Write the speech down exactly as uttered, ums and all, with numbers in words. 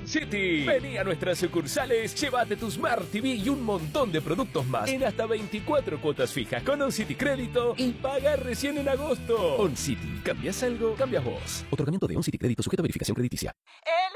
City. Vení a nuestras sucursales, llévate tu Smart T V y un montón de productos más en hasta veinticuatro cuotas fijas con OnCity Crédito y pagar recién en agosto. OnCity, ¿cambias algo? Cambias vos. Otorgamiento de OnCity Crédito sujeto a verificación crediticia. Eh,